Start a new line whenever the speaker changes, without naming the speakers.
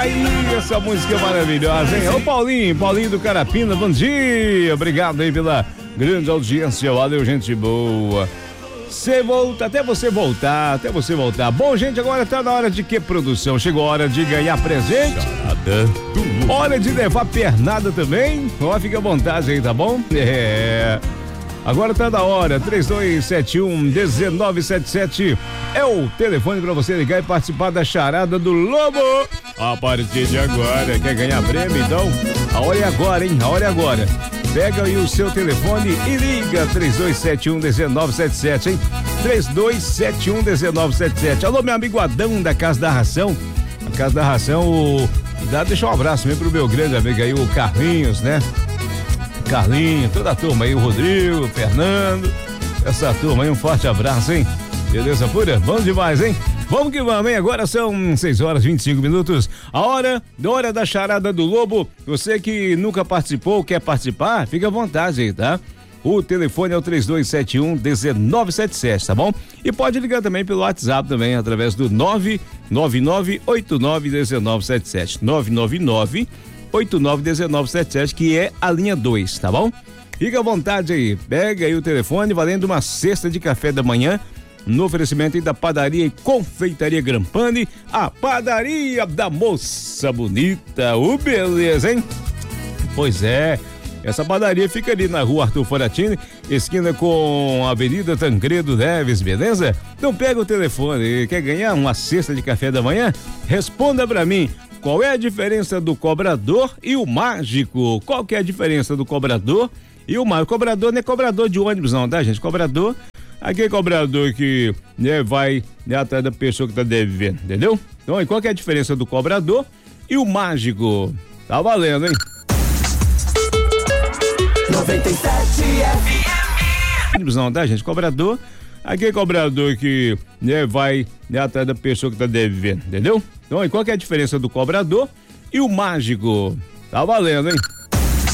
Aí, essa música é maravilhosa, hein? Ô Paulinho do Carapina, bom dia. Obrigado aí pela grande audiência. Valeu, gente boa. Até você voltar. Bom, gente, agora tá na hora de que produção? Chegou a hora de ganhar presente. Hora de levar pernada também. Ó, fica à vontade aí, tá bom? Agora tá na hora, 3271-1977 é o telefone pra você ligar e participar da charada do Lobo. A partir de agora, quer ganhar prêmio? Então, a hora é agora, hein? A hora é agora. Pega aí o seu telefone e liga 3271-1977, hein? 3271-1977. Alô, meu amigo Adão da Casa da Ração. A Casa da Ração, deixa um abraço mesmo pro meu grande amigo aí, o Carlinhos, né? Carlinhos, toda a turma aí, o Rodrigo, o Fernando, essa turma aí, um forte abraço, hein? Beleza pura? Bom demais, hein? Vamos que vamos, hein? Agora são 6h25. A hora da charada do Lobo. Você que nunca participou, quer participar, fica à vontade aí, tá? O telefone é o 3271-1977, tá bom? E pode ligar também pelo WhatsApp também, através do 999891977. 999-891977, que é a linha 2, tá bom? Fica à vontade aí, pega aí o telefone, valendo uma cesta de café da manhã, no oferecimento aí da Padaria e Confeitaria Grampani, a padaria da moça bonita, beleza, hein? Pois é, essa padaria fica ali na rua Arthur Foratini, esquina com a Avenida Tancredo Neves, beleza? Então pega o telefone, quer ganhar uma cesta de café da manhã? Responda pra mim. Qual é a diferença do cobrador e o mágico? Qual que é a diferença do cobrador e o mágico? O cobrador não é cobrador de ônibus não, tá, gente? Cobrador, aquele cobrador que, né, vai, né, atrás da pessoa que tá devendo, entendeu? Então, qual que é a diferença do cobrador e o mágico? Tá valendo, hein?
97 FM.
Ônibus não, tá, gente? Cobrador, aquele cobrador que, né, vai, né, atrás da pessoa que tá devendo, entendeu? Então, qual que é a diferença do cobrador e o mágico? Tá valendo, hein?